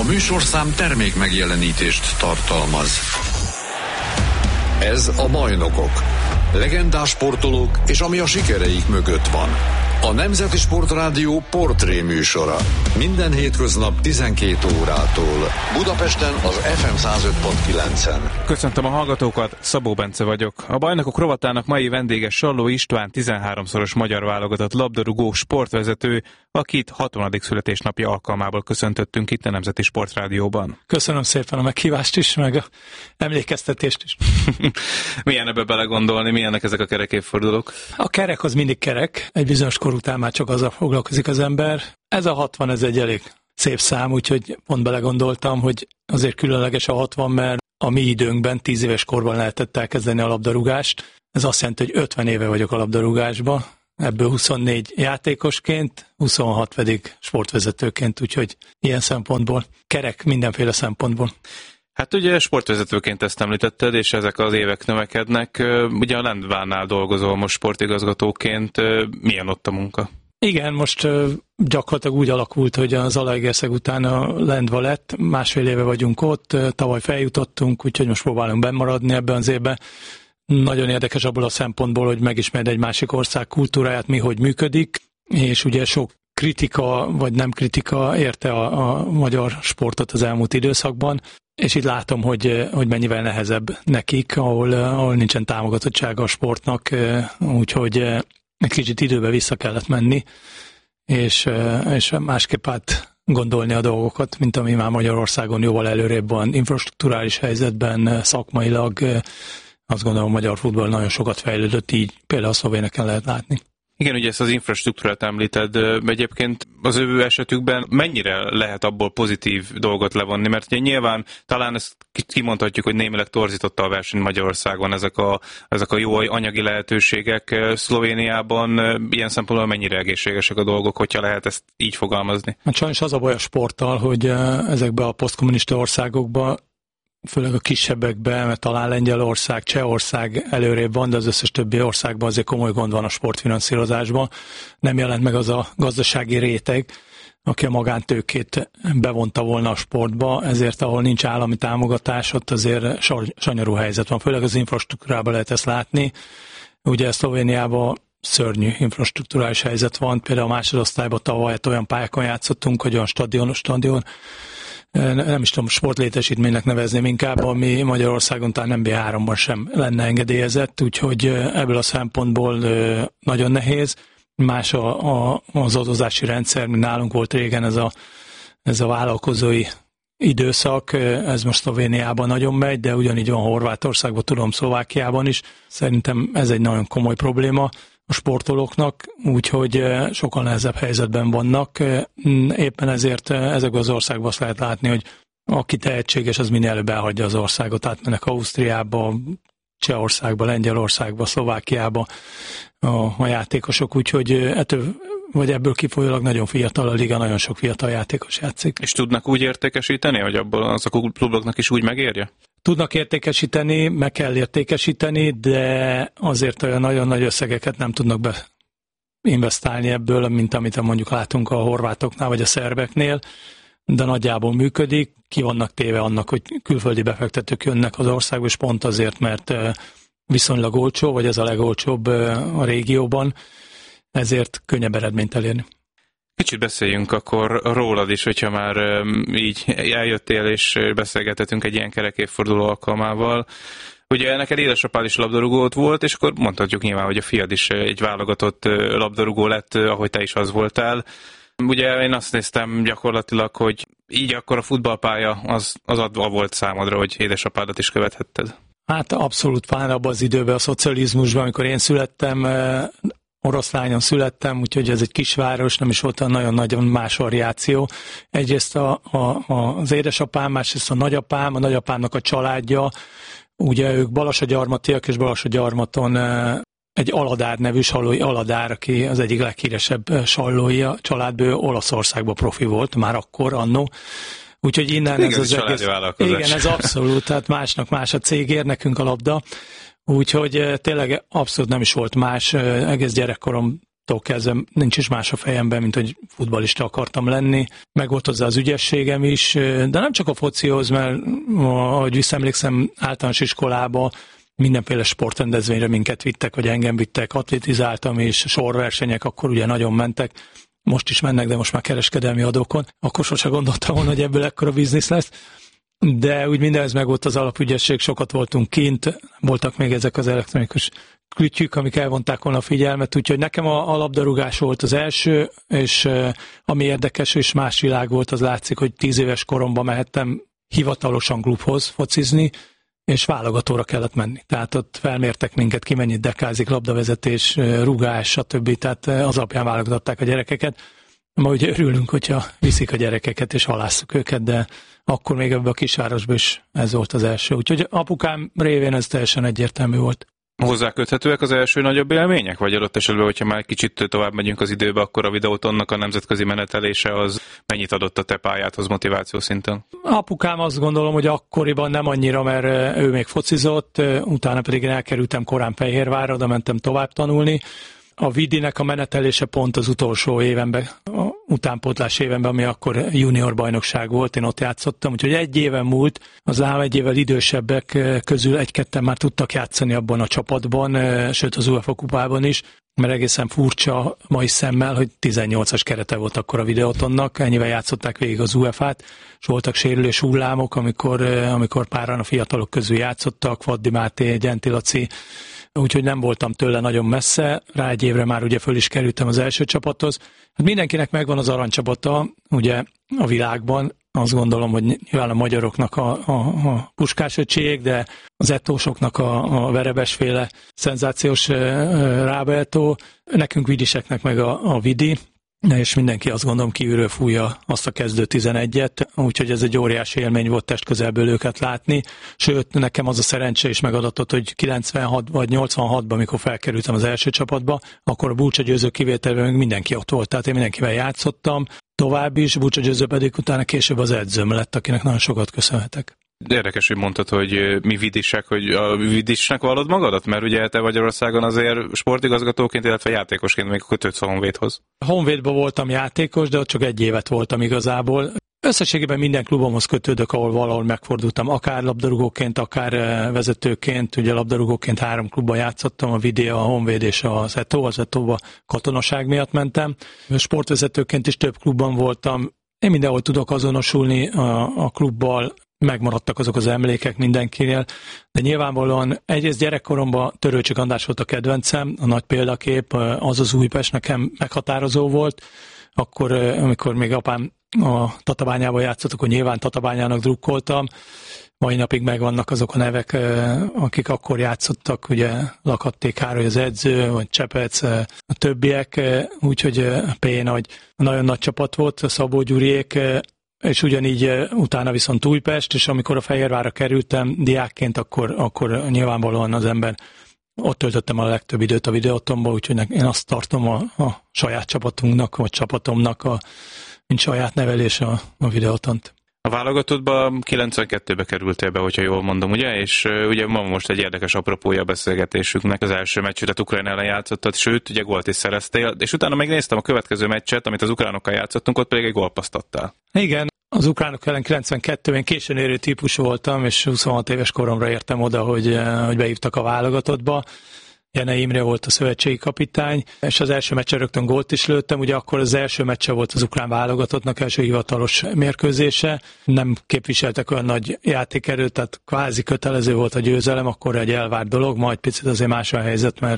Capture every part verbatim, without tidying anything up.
A műsorszám termék megjelenítést tartalmaz. Ez a Bajnokok. Legendás sportolók és ami a sikereik mögött van. A Nemzeti Sportrádió portré műsora. Minden hétköznap tizenkét órától. Budapesten az ef em száz öt pont kilencen. Köszöntöm a hallgatókat, Szabó Bence vagyok. A Bajnokok rovatának mai vendége Salló István, tizenháromszoros magyar válogatott labdarúgó sportvezető, akit hatvanadik születésnapja alkalmából köszöntöttünk itt a Nemzeti Sportrádióban. Köszönöm szépen a meghívást is, meg a emlékeztetést is. Milyen ebbe belegondolni, milyenek ezek a kerekévfordulók? A kerek az mindig kerek, egy bizonyos kor után már csak azzal foglalkozik az ember. Ez a hatvan, ez egy elég szép szám, úgyhogy pont belegondoltam, hogy azért különleges a hatvan, mert a mi időnkben, tíz éves korban lehetett elkezdeni a labdarúgást. Ez azt jelenti, hogy ötven éve vagyok a labdarúgásban, ebből huszonnégy játékosként, huszonhat pedig sportvezetőként, úgyhogy ilyen szempontból kerek mindenféle szempontból. Hát ugye sportvezetőként ezt említetted, és ezek az évek növekednek. Ugye a Lendvánál dolgozol most sportigazgatóként. Milyen ott a munka? Igen, most gyakorlatilag úgy alakult, hogy az Zalaegerszeg után a Lendva lett, másfél éve vagyunk ott, tavaly feljutottunk, úgyhogy most próbálunk bennmaradni ebben az évben. Nagyon érdekes abból a szempontból, hogy megismerd egy másik ország kultúráját, mi hogy működik, és ugye sok kritika, vagy nem kritika érte a, a magyar sportot az elmúlt időszakban, és itt látom, hogy, hogy mennyivel nehezebb nekik, ahol, ahol nincsen támogatottsága a sportnak, úgyhogy egy kicsit időbe vissza kellett menni, és, és másképp át gondolni a dolgokat, mint ami már Magyarországon jóval előrébb van, infrastrukturális helyzetben, szakmailag. Azt gondolom, a magyar futball nagyon sokat fejlődött, így például a szlovéneken lehet látni. Igen, ugye ezt az infrastruktúrát említed, egyébként az ő esetükben mennyire lehet abból pozitív dolgot levonni, mert ugye nyilván talán ezt kimondhatjuk, hogy némileg torzította a verseny Magyarországon ezek a, ezek a jó anyagi lehetőségek. Szlovéniában ilyen szempontból mennyire egészségesek a dolgok, hogyha lehet ezt így fogalmazni? Hát sajnos az a baj a sporttal, hogy ezekben a posztkommunista országokban, főleg a kisebbekben, mert talán Lengyelország, Csehország előrébb van, de az összes többi országban azért komoly gond van a sportfinanszírozásban. Nem jelent meg az a gazdasági réteg, aki a magántőkét bevonta volna a sportba, ezért ahol nincs állami támogatás, ott azért sanyarú helyzet van. Főleg az infrastruktúrában lehet ezt látni. Ugye Szlovéniában szörnyű infrastruktúrális helyzet van, például a másodosztályban tavaly olyan pályákon játszottunk, hogy olyan stadionos stadion, nem is tudom, sportlétesítménynek nevezném inkább, ami Magyarországon talán em bé háromban sem lenne engedélyezett, úgyhogy ebből a szempontból nagyon nehéz. Más a, a, az adózási rendszer, mint nálunk volt régen ez a, ez a vállalkozói időszak, ez most Szlovéniában nagyon megy, de ugyanígy van Horvátországban, tudom, Szlovákiában is. Szerintem ez egy nagyon komoly probléma a sportolóknak, úgyhogy sokkal nehezebb helyzetben vannak. Éppen ezért ezekben az országban azt lehet látni, hogy aki tehetséges, az minél előbb elhagyja az országot, átmennek Ausztriába, Csehországba, Lengyelországba, Szlovákiába a, a játékosok, úgyhogy ettől, vagy ebből kifolyólag nagyon fiatal a liga, nagyon sok fiatal játékos játszik. És tudnak úgy értékesíteni, hogy abból az a kluboknak is úgy megérje? Tudnak értékesíteni, meg kell értékesíteni, de azért olyan nagyon nagy összegeket nem tudnak beinvestálni ebből, mint amit mondjuk látunk a horvátoknál vagy a szerbeknél, de nagyjából működik. Ki vannak téve annak, hogy külföldi befektetők jönnek az országba, és pont azért, mert viszonylag olcsó, vagy ez a legolcsóbb a régióban, ezért könnyebb eredményt elérni. Kicsit beszéljünk akkor rólad is, hogyha már így eljöttél és beszélgetettünk egy ilyen kerekévforduló alkalmával. Ugye neked édesapád is labdarúgó volt, és akkor mondhatjuk nyilván, hogy a fiad is egy válogatott labdarúgó lett, ahogy te is az voltál. Ugye én azt néztem gyakorlatilag, hogy így akkor a futballpálya az, az adva volt számodra, hogy édesapádat is követhetted. Hát abszolút, pláne abban az időben, a szocializmusban, amikor én születtem, Oroszlányon születtem, úgyhogy ez egy kisváros, nem is volt nagyon nagy más variáció. Egyrészt a, a, az édesapám, másrészt a nagyapám, a nagyapámnak a családja, ugye ők Balassagyarmatiak, és Balassagyarmaton egy Aladár nevű Sallói Aladár, aki az egyik leghíresebb Sallói a családból, Olaszországban profi volt, már akkor, annó. Úgyhogy innen igen, ez az egész... Igen, ez abszolút, tehát másnak más a cégér, nekünk a labda. Úgyhogy tényleg abszolút nem is volt más, egész gyerekkorom attól kezdve nincs is más a fejemben, mint hogy futballista akartam lenni. Meg volt hozzá az ügyességem is, de nem csak a focihoz, mert ahogy visszaemlékszem, általános iskolába mindenféle sportrendezvényre minket vittek, vagy engem vittek, atlétizáltam, és sorversenyek akkor ugye nagyon mentek. Most is mennek, de most már kereskedelmi adókon. Akkor sose gondoltam volna, hogy ebből ekkora biznisz lesz. De úgy mindenhez meg volt az alapügyesség, sokat voltunk kint, voltak még ezek az elektronikus kütyük, amik elvonták volna a figyelmet, úgyhogy nekem a, a labdarúgás volt az első, és uh, ami érdekes és más világ volt, az látszik, hogy tíz éves koromban mehettem hivatalosan klubhoz focizni, és válogatóra kellett menni. Tehát ott felmértek minket, ki mennyit dekázik, labdavezetés, rugás, stb. Tehát az alapján válogatották a gyerekeket. Ma ugye örülünk, hogyha viszik a gyerekeket, és halásszuk őket, de akkor még ebben a kisvárosban is ez volt az első. Úgyhogy apukám révén ez teljesen egyértelmű volt. Hozzáköthetőek az első nagyobb élmények? Vagy adott esetben, hogyha már kicsit tovább megyünk az időbe, akkor a Videótonnak a nemzetközi menetelése az mennyit adott a te pályádhoz motiváció szinten? Apukám azt gondolom, hogy akkoriban nem annyira, mert ő még focizott, utána pedig én elkerültem korán Fehérvárra, oda mentem tovább tanulni. A Vidinek a menetelése pont az utolsó évenben, a utánpótlás évenben, ami akkor junior bajnokság volt, én ott játszottam, úgyhogy egy éven múlt, az nálam egy évvel idősebbek közül egy-ketten már tudtak játszani abban a csapatban, sőt az UEFA kupában is, mert egészen furcsa mai szemmel, hogy tizennyolcas kerete volt akkor a Videótonnak, ennyivel játszották végig az u ef á-t, és voltak sérülés hullámok, amikor, amikor páran a fiatalok közül játszottak, Vaddi Máté, Gyenti Laci, úgyhogy nem voltam tőle nagyon messze, rá egy évre már ugye föl is kerültem az első csapathoz. Hát mindenkinek megvan az aranycsapata, ugye a világban, azt gondolom, hogy nyilván a magyaroknak a, a, a Puskás öcsék, de az etósoknak a, a Verebesféle szenzációs Rába Etó, nekünk vidiseknek meg a, a Vidi, és mindenki azt gondolom kívülről fújja azt a kezdő tizenegyet, úgyhogy ez egy óriási élmény volt testközelből őket látni, sőt nekem az a szerencse is megadatott, hogy kilencvenhat vagy nyolcvanhatban, amikor felkerültem az első csapatba, akkor a Bulcsa Győző kivételben még mindenki ott volt, tehát én mindenkivel játszottam, tovább is, Bulcsa Győző pedig utána később az edzőm lett, akinek nagyon sokat köszönhetek. Érdekes, hogy mondtad, hogy mi vidisek, hogy a vidisnek vallod magadat? Mert ugye te Magyarországon azért sportigazgatóként, illetve játékosként még kötődsz a Honvédhoz. Honvédban voltam játékos, de ott csak egy évet voltam igazából. Összességében minden klubomhoz kötődök, ahol valahol megfordultam, akár labdarúgóként, akár vezetőként. Ugye labdarúgóként három klubban játszottam, a Vidi, a Honvéd és az Etó. Az Etóba katonaság miatt mentem. Sportvezetőként is több klubban voltam. Én mindenhol tudok azonosulni a, a klubbal, megmaradtak azok az emlékek mindenkinél, de nyilvánvalóan egyrészt gyerekkoromban Törőcsik András volt a kedvencem, a nagy példakép, az az Újpest nekem meghatározó volt, akkor, amikor még apám a Tatabányában játszott, akkor nyilván Tatabányának drukkoltam, mai napig megvannak azok a nevek, akik akkor játszottak, ugye Lakatté Károly az edző, vagy Csepec, a többiek, úgyhogy P. Nagy, nagyon nagy csapat volt, Szabó Gyuriék, és ugyanígy utána viszont Újpest, és amikor a Fehérvárra kerültem diákként, akkor, akkor nyilvánvalóan az ember ott töltöttem a legtöbb időt a Videótonban, úgyhogy én azt tartom a, a saját csapatunknak, vagy csapatomnak, a, mint saját nevelés a, a Videótont. A válogatottba kilencvenkettőbe kerültél be, hogyha jól mondom, ugye? És uh, ugye ma most egy érdekes apropója a beszélgetésünknek. Az első meccset Ukrajna ellen játszottad, sőt, ugye gólt is szereztél, és utána megnéztem a következő meccset, amit az ukránokkal játszottunk, ott pedig egy gólpaszt adtál. Igen, az ukránok ellen kilencvenkettőben én későn érő típus voltam, és huszonhat éves koromra értem oda, hogy, hogy beívtak a válogatottba. Jenei Imre volt a szövetségi kapitány, és az első meccsen rögtön gólt is lőttem, ugye akkor az első meccse volt az ukrán válogatottnak első hivatalos mérkőzése, nem képviseltek olyan nagy játékerőt, tehát kvázi kötelező volt a győzelem, akkor egy elvárt dolog, majd picit azért más a helyzet, mert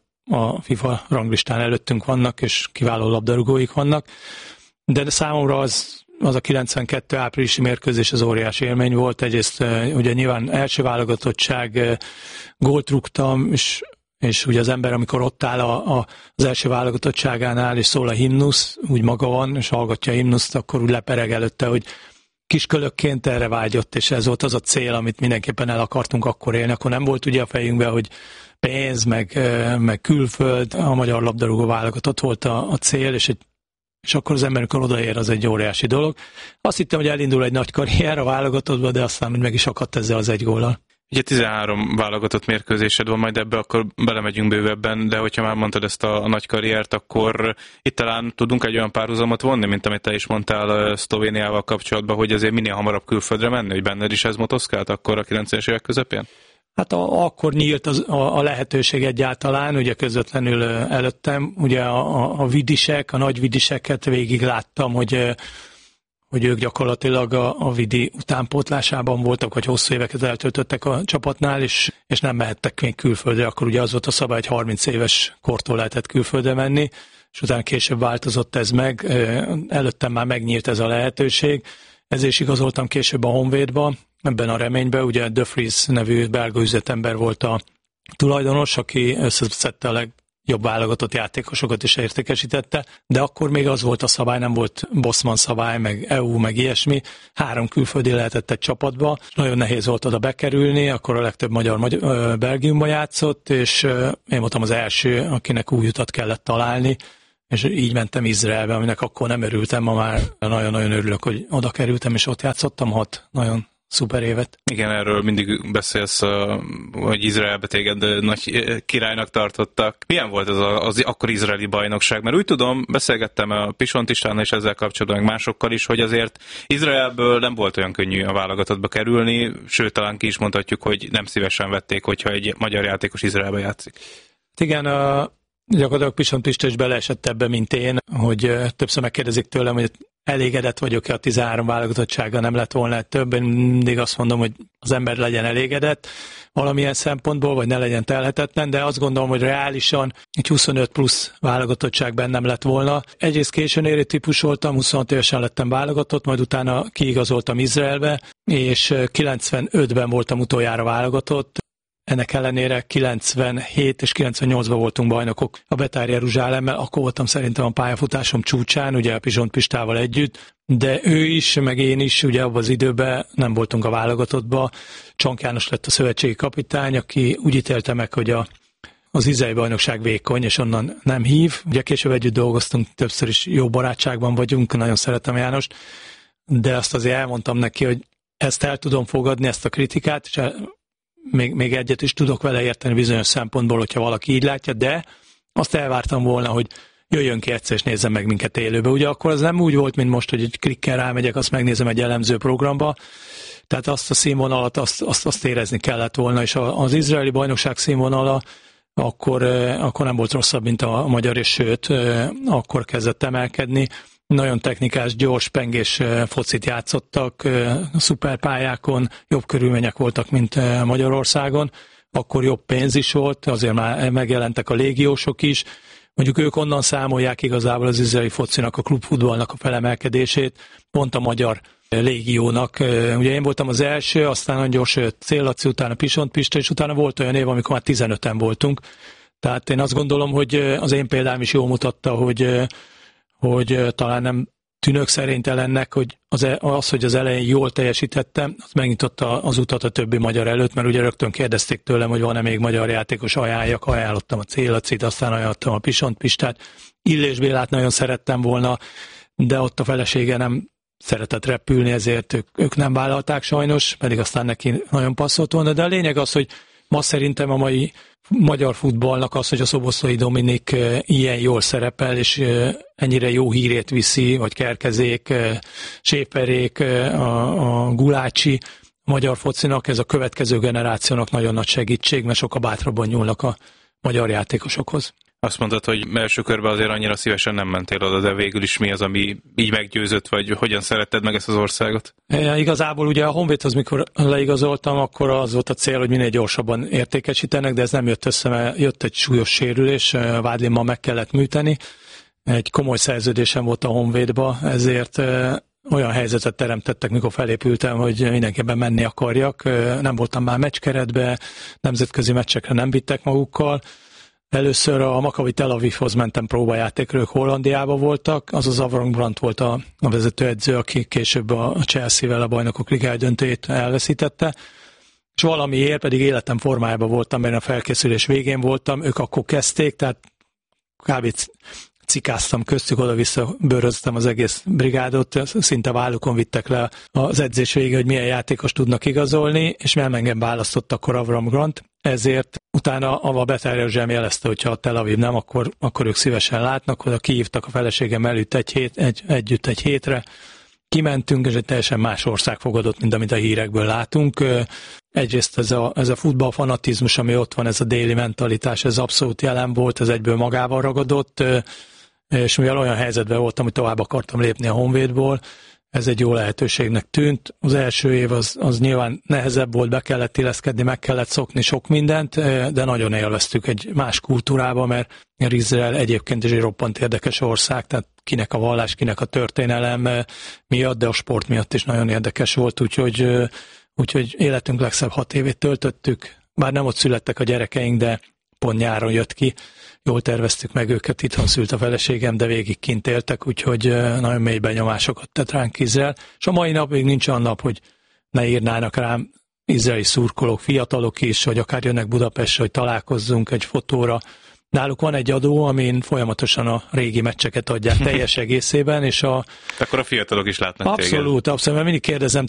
a FIFA ranglistán előttünk vannak, és kiváló labdarúgóik vannak, de számomra az az a kilencvenkettő áprilisi mérkőzés az óriási élmény volt, egyrészt ugye nyilván első válogatottság, gólt rúgtam, és és ugye az ember, amikor ott áll a, a, az első válogatottságánál, és szól a himnusz, úgy maga van, és hallgatja a himnuszt, akkor úgy lepereg előtte, hogy kiskölökként erre vágyott, és ez volt az a cél, amit mindenképpen el akartunk akkor élni. Akkor nem volt ugye a fejünkben, hogy pénz, meg, meg külföld, a magyar labdarúgó válogatott volt a, a cél, és, egy, és akkor az ember, amikor odaér, az egy óriási dolog. Azt hittem, hogy elindul egy nagy karrier a válogatottba, de aztán meg is akadt ezzel az egy góllal. Ugye tizenhárom válogatott mérkőzésed van, majd ebbe akkor belemegyünk bővebben, de hogyha már mondtad ezt a, a nagy karriert, akkor itt talán tudunk egy olyan párhuzamot vonni, mint amit te is mondtál Szlovéniával kapcsolatban, hogy azért minél hamarabb külföldre menni, hogy benned is ez motoszkált akkor a kilencvenes évek közepén? Hát a, akkor nyílt az, a, a lehetőség egyáltalán, ugye közvetlenül előttem, ugye a, a vidisek, a nagy vidiseket végig láttam, hogy hogy ők gyakorlatilag a, a vidi utánpótlásában voltak, vagy hosszú éveket eltöltöttek a csapatnál, és, és nem mehettek még külföldre. Akkor ugye az volt a szabály, hogy harminc éves kortól lehetett külföldre menni, és utána később változott ez meg. Előttem már megnyílt ez a lehetőség. Ezért is igazoltam később a Honvédba, ebben a reményben. Ugye De Vries nevű belga üzletember volt a tulajdonos, aki összeszedte a leg jobb válogatott játékosokat is értékesítette, de akkor még az volt a szabály, nem volt Bosman szabály, meg é u, meg ilyesmi. Három külföldi lehetett egy csapatba, és nagyon nehéz volt oda bekerülni, akkor a legtöbb magyar, magyar Belgiumba játszott, és én voltam az első, akinek új utat kellett találni, és így mentem Izraelbe, aminek akkor nem örültem, ma már nagyon-nagyon örülök, hogy oda kerültem, és ott játszottam hat nagyon szuper évet. Igen, erről mindig beszélsz, hogy Izraelbe téged nagy királynak tartottak. Milyen volt ez az, az akkor izraeli bajnokság? Mert úgy tudom, beszélgettem a Pisont Istvánnal és ezzel kapcsolatban másokkal is, hogy azért Izraelből nem volt olyan könnyű a válogatottba kerülni, sőt, talán ki is mondhatjuk, hogy nem szívesen vették, hogyha egy magyar játékos Izraelbe játszik. Igen, a, gyakorlatilag Pisont Pista is beleesett ebbe, mint én, hogy többször megkérdezik tőlem, hogy elégedett vagyok-e a tizenhárom válogatottsággal, nem lett volna több. Én mindig azt mondom, hogy az ember legyen elégedett valamilyen szempontból, vagy ne legyen telhetetlen, de azt gondolom, hogy reálisan egy huszonöt plusz válogatottság bennem lett volna. Egyrészt későn érő típus voltam, huszonhat évesen lettem válogatott, majd utána kiigazoltam Izraelbe, és kilencvenötben voltam utoljára válogatott. Ennek ellenére kilencvenhét és kilencvennyolcban voltunk bajnokok a Betar Jeruzsálemmel, akkor voltam szerintem a pályafutásom csúcsán, ugye a Pizsont Pistával együtt, de ő is, meg én is, ugye abban az időben nem voltunk a válogatottba. Csank János lett a szövetségi kapitány, aki úgy ítélte meg, hogy a, az izraeli bajnokság vékony, és onnan nem hív. Ugye később együtt dolgoztunk, többször is jó barátságban vagyunk, nagyon szeretem Jánost, de azt azért elmondtam neki, hogy ezt el tudom fogadni, ezt a kritikát, és Még, még egyet is tudok vele érteni bizonyos szempontból, hogyha valaki így látja, de azt elvártam volna, hogy jöjjön ki egyszer és nézzen meg minket élőbe. Ugye akkor az nem úgy volt, mint most, hogy egy klikkel rámegyek, azt megnézem egy elemző programba, tehát azt a színvonalat, azt, azt, azt érezni kellett volna, és az izraeli bajnokság színvonala akkor, akkor nem volt rosszabb, mint a magyar, és sőt, akkor kezdett emelkedni. Nagyon technikás, gyors, pengés focit játszottak, szuperpályákon, jobb körülmények voltak, mint Magyarországon. Akkor jobb pénz is volt, azért már megjelentek a légiósok is. Mondjuk ők onnan számolják igazából az izraeli focinak, a klubfutballnak a felemelkedését, pont a magyar légiónak. Ugye én voltam az első, aztán nagyon gyors Cél Laci, utána Pisont Pista, és utána volt olyan év, amikor már tizenöten voltunk. Tehát én azt gondolom, hogy az én példám is jól mutatta, hogy hogy talán nem tűnök szerénytelennek, hogy az, az, hogy az elején jól teljesítettem, az megnyitotta az utat a többi magyar előtt, mert ugye rögtön kérdezték tőlem, hogy van-e még magyar játékos, ajánljak, ajánlottam a Cél Lacit, aztán ajánlottam a Pisont Pistát. Illés Bélát nagyon szerettem volna, de ott a felesége nem szeretett repülni, ezért ők, ők nem vállalták sajnos, pedig aztán neki nagyon passzolt volna, de a lényeg az, hogy ma szerintem a mai magyar futballnak az, hogy a Szoboszlai Dominik ilyen jól szerepel, és ennyire jó hírét viszi, vagy Kerkezék, Séperék, a, a Gulácsi, a magyar focinak, ez a következő generációnak nagyon nagy segítség, mert sokkal bátrabban nyúlnak a magyar játékosokhoz. Azt mondtad, hogy első körben azért annyira szívesen nem mentél oda, de végül is mi az, ami így meggyőzött, vagy hogyan szeretted meg ezt az országot? Ja, igazából ugye a Honvédhoz, mikor leigazoltam, akkor az volt a cél, hogy minél gyorsabban értékesítenek, de ez nem jött össze, mert jött egy súlyos sérülés, vádlimmal meg kellett műteni. Egy komoly szerződésem volt a Honvédba, ezért olyan helyzetet teremtettek, mikor felépültem, hogy mindenképpen menni akarjak. Nem voltam már meccskeretbe, nemzetközi meccsekre nem vittek magukkal. Először a Maccabi Tel Avivhoz mentem próbajátékra, ők Hollandiában voltak, az az Avram Brandt volt a, a vezetőedző, aki később a Chelsea-vel a bajnokok ligája döntőjét elveszítette, és valamiért pedig életem formájában voltam, mert a felkészülés végén voltam, ők akkor kezdték, tehát kb. cikáztam köztük, oda-vissza bőröztem az egész brigádot, szinte vállukon vittek le az edzés végig, hogy milyen játékos tudnak igazolni, és nem engem választott akkor Avram Grant, ezért utána a Beteljerzsem jelezte, hogy ha a Tel Aviv nem, akkor, akkor ők szívesen látnak, oda kihívtak a feleségem előtt egy hét, egy, együtt egy hétre, kimentünk, és egy teljesen más ország fogadott, mint amit a hírekből látunk. Egyrészt ez a, ez a futballfanatizmus, ami ott van, ez a déli mentalitás, ez abszolút jelen volt, ez egyből magával ragadott, és mivel olyan helyzetben voltam, hogy tovább akartam lépni a Honvédból, ez egy jó lehetőségnek tűnt. Az első év az, az nyilván nehezebb volt, be kellett illeszkedni, meg kellett szokni sok mindent, de nagyon élveztük egy más kultúrába, mert Izrael egyébként is egy roppant érdekes ország, tehát kinek a vallás, kinek a történelem miatt, de a sport miatt is nagyon érdekes volt, úgyhogy, úgyhogy életünk legszebb hat évét töltöttük, bár nem ott születtek a gyerekeink, de pont nyáron jött ki, jól terveztük meg őket, itthon szült a feleségem, de végig kint éltek, úgyhogy nagyon mély benyomásokat tett ránk Izrael, és a mai napig nincs olyan nap, hogy ne írnának rám izraeli szurkolók, fiatalok is, vagy akár jönnek Budapestre, hogy találkozzunk egy fotóra. Náluk van egy adó, amin folyamatosan a régi meccseket adják teljes egészében, és a... Akkor a fiatalok is látnak abszolút, téged. Abszolút, mert mindig kérdezem